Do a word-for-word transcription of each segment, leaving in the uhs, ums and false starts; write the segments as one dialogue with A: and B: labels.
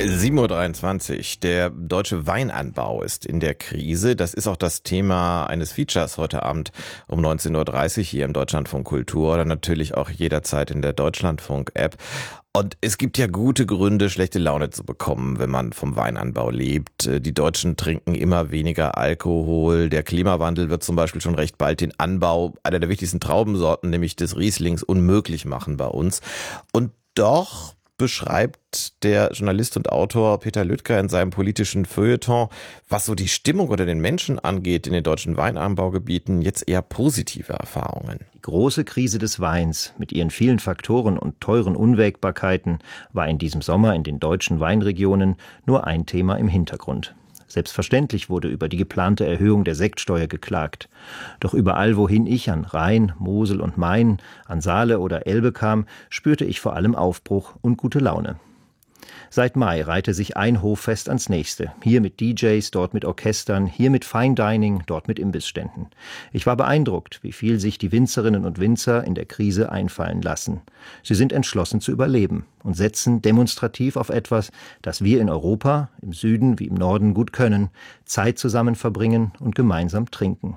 A: sieben Uhr dreiundzwanzig. Der deutsche Weinanbau ist in der Krise. Das ist auch das Thema eines Features heute Abend um neunzehn Uhr dreißig hier im Deutschlandfunk Kultur oder natürlich auch jederzeit in der Deutschlandfunk-App. Und es gibt ja gute Gründe, schlechte Laune zu bekommen, wenn man vom Weinanbau lebt. Die Deutschen trinken immer weniger Alkohol. Der Klimawandel wird zum Beispiel schon recht bald den Anbau einer der wichtigsten Traubensorten, nämlich des Rieslings, unmöglich machen bei uns. Und doch beschreibt der Journalist und Autor Peter Lüttger in seinem politischen Feuilleton, was so die Stimmung unter den Menschen angeht in den deutschen Weinanbaugebieten, jetzt eher positive Erfahrungen.
B: Die große Krise des Weins mit ihren vielen Faktoren und teuren Unwägbarkeiten war in diesem Sommer in den deutschen Weinregionen nur ein Thema im Hintergrund. Selbstverständlich wurde über die geplante Erhöhung der Sektsteuer geklagt. Doch überall, wohin ich an Rhein, Mosel und Main, an Saale oder Elbe kam, spürte ich vor allem Aufbruch und gute Laune. Seit Mai reihte sich ein Hoffest ans nächste. Hier mit D Js, dort mit Orchestern, hier mit Fine Dining, dort mit Imbissständen. Ich war beeindruckt, wie viel sich die Winzerinnen und Winzer in der Krise einfallen lassen. Sie sind entschlossen zu überleben und setzen demonstrativ auf etwas, das wir in Europa, im Süden wie im Norden gut können, Zeit zusammen verbringen und gemeinsam trinken.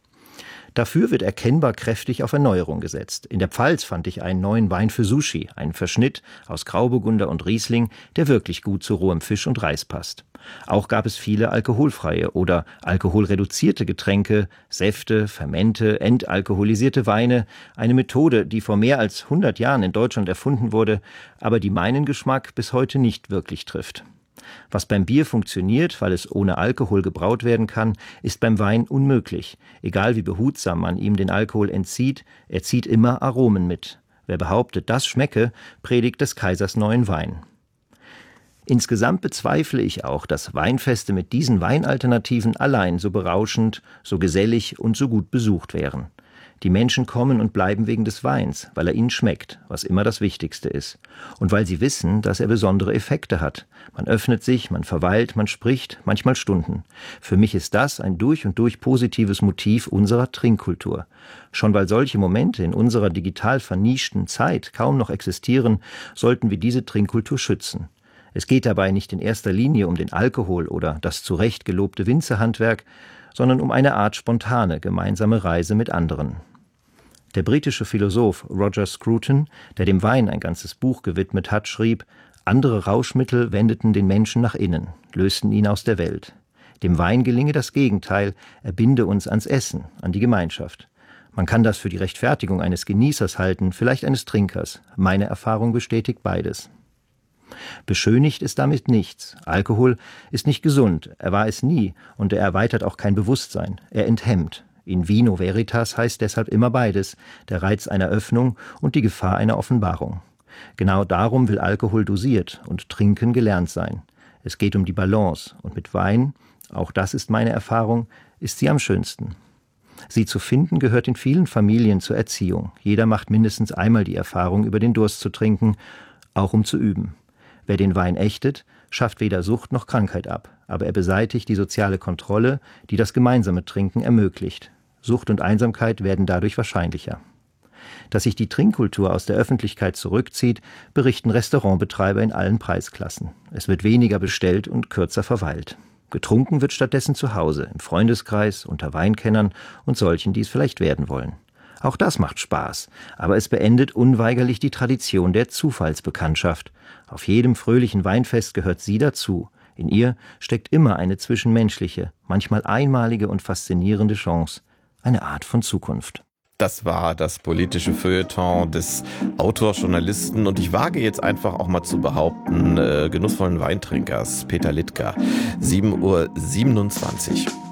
B: Dafür wird erkennbar kräftig auf Erneuerung gesetzt. In der Pfalz fand ich einen neuen Wein für Sushi, einen Verschnitt aus Grauburgunder und Riesling, der wirklich gut zu rohem Fisch und Reis passt. Auch gab es viele alkoholfreie oder alkoholreduzierte Getränke, Säfte, Fermente, entalkoholisierte Weine, eine Methode, die vor mehr als hundert Jahren in Deutschland erfunden wurde, aber die meinen Geschmack bis heute nicht wirklich trifft. Was beim Bier funktioniert, weil es ohne Alkohol gebraut werden kann, ist beim Wein unmöglich. Egal wie behutsam man ihm den Alkohol entzieht, er zieht immer Aromen mit. Wer behauptet, das schmecke, predigt des Kaisers neuen Wein. Insgesamt bezweifle ich auch, dass Weinfeste mit diesen Weinalternativen allein so berauschend, so gesellig und so gut besucht wären. Die Menschen kommen und bleiben wegen des Weins, weil er ihnen schmeckt, was immer das Wichtigste ist. Und weil sie wissen, dass er besondere Effekte hat. Man öffnet sich, man verweilt, man spricht, manchmal Stunden. Für mich ist das ein durch und durch positives Motiv unserer Trinkkultur. Schon weil solche Momente in unserer digital vernischten Zeit kaum noch existieren, sollten wir diese Trinkkultur schützen. Es geht dabei nicht in erster Linie um den Alkohol oder das zu Recht gelobte Winzerhandwerk, sondern um eine Art spontane, gemeinsame Reise mit anderen. Der britische Philosoph Roger Scruton, der dem Wein ein ganzes Buch gewidmet hat, schrieb: Andere Rauschmittel wendeten den Menschen nach innen, lösten ihn aus der Welt. Dem Wein gelinge das Gegenteil, er binde uns ans Essen, an die Gemeinschaft. Man kann das für die Rechtfertigung eines Genießers halten, vielleicht eines Trinkers. Meine Erfahrung bestätigt beides. Beschönigt ist damit nichts. Alkohol ist nicht gesund, er war es nie und er erweitert auch kein Bewusstsein, er enthemmt. In vino veritas heißt deshalb immer beides, der Reiz einer Öffnung und die Gefahr einer Offenbarung. Genau darum will Alkohol dosiert und Trinken gelernt sein. Es geht um die Balance und mit Wein, auch das ist meine Erfahrung, ist sie am schönsten. Sie zu finden gehört in vielen Familien zur Erziehung. Jeder macht mindestens einmal die Erfahrung, über den Durst zu trinken, auch um zu üben. Wer den Wein ächtet, schafft weder Sucht noch Krankheit ab, aber er beseitigt die soziale Kontrolle, die das gemeinsame Trinken ermöglicht. Sucht und Einsamkeit werden dadurch wahrscheinlicher. Dass sich die Trinkkultur aus der Öffentlichkeit zurückzieht, berichten Restaurantbetreiber in allen Preisklassen. Es wird weniger bestellt und kürzer verweilt. Getrunken wird stattdessen zu Hause, im Freundeskreis, unter Weinkennern und solchen, die es vielleicht werden wollen. Auch das macht Spaß, aber es beendet unweigerlich die Tradition der Zufallsbekanntschaft. Auf jedem fröhlichen Weinfest gehört sie dazu. In ihr steckt immer eine zwischenmenschliche, manchmal einmalige und faszinierende Chance. Eine Art von Zukunft.
A: Das war das politische Feuilleton des Autors, Journalisten und ich wage jetzt einfach auch mal zu behaupten, äh, genussvollen Weintrinkers Peter Lüttger. sieben Uhr siebenundzwanzig.